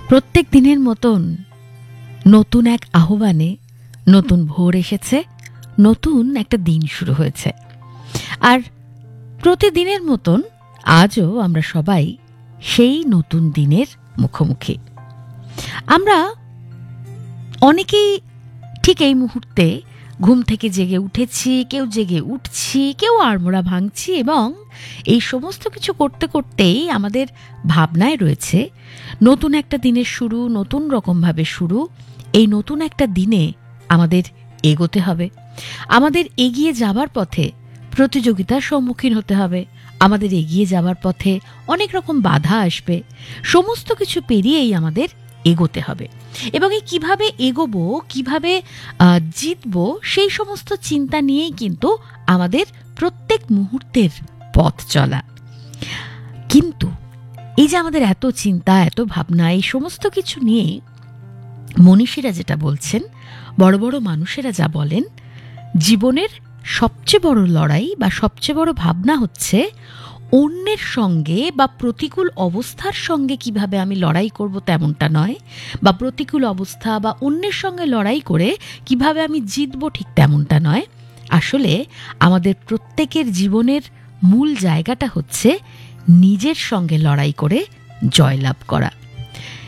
প্রত্যেক দিনের মতন নতুন এক আহ্বানে নতুন ভোর এসেছে, নতুন একটা দিন শুরু হয়েছে। আর প্রতিদিনের মতন আজও আমরা সবাই সেই নতুন দিনের মুখোমুখি। আমরা অনেকেই ঠিক এই মুহূর্তে ঘুম থেকে জেগে উঠেছি, কেউ জেগে উঠছি, কেউ আড়মোড়া ভাঙছি, এবং এই সমস্ত কিছু করতে করতেই আমাদের ভাবনায় রয়েছে নতুন একটা দিনের শুরু, নতুন রকমভাবে শুরু। এই নতুন একটা দিনে আমাদের এগোতে হবে, আমাদের এগিয়ে যাবার পথে প্রতিযোগিতার সম্মুখীন হতে হবে, আমাদের এগিয়ে যাবার পথে অনেক রকম বাধা আসবে। সমস্ত কিছু পেরিয়েই আমাদের এগোতে হবে, এবং এই কীভাবে এগোবো, কীভাবে জিতবো, সেই সমস্ত চিন্তা নিয়েই কিন্তু আমাদের প্রত্যেক মুহূর্তের পথ চলা। কিন্তু এই যে আমাদের এত চিন্তা, এত ভাবনা, এই সমস্ত কিছু নিয়ে মনীষীরা যেটা বলছেন, বড় বড় মানুষেরা যা বলেন, জীবনের সবচেয়ে বড় লড়াই বা সবচেয়ে বড় ভাবনা হচ্ছে অন্যের সঙ্গে বা প্রতিকূল অবস্থার সঙ্গে কিভাবে আমি লড়াই করব তেমনটা নয়, বা প্রতিকূল অবস্থা বা অন্যের সঙ্গে লড়াই করে কিভাবে আমি জিতব ঠিক তেমনটা নয়। আসলে আমাদের প্রত্যেকের জীবনের মূল জায়গাটা হচ্ছে নিজের সঙ্গে লড়াই করে জয়লাভ করা।